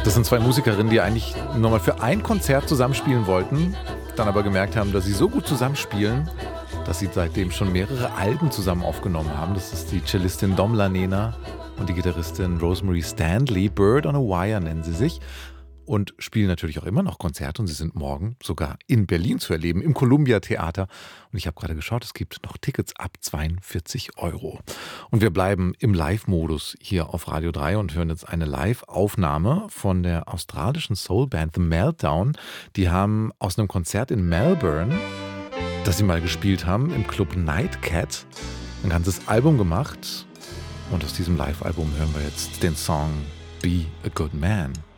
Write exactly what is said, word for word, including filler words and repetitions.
Das sind zwei Musikerinnen, die eigentlich nur mal für ein Konzert zusammenspielen wollten, dann aber gemerkt haben, dass sie so gut zusammenspielen, dass sie seitdem schon mehrere Alben zusammen aufgenommen haben. Das ist die Cellistin Domla Nena und die Gitarristin Rosemary Stanley. Bird on a Wire nennen sie sich. Und spielen natürlich auch immer noch Konzerte. Und sie sind morgen sogar in Berlin zu erleben, im Columbia Theater. Und ich habe gerade geschaut, es gibt noch Tickets ab zweiundvierzig Euro. Und wir bleiben im Live-Modus hier auf Radio drei und hören jetzt eine Live-Aufnahme von der australischen Soulband The Meltdown. Die haben aus einem Konzert in Melbourne, das sie mal gespielt haben, im Club Nightcat, ein ganzes Album gemacht. Und aus diesem Live-Album hören wir jetzt den Song Be a Good Man.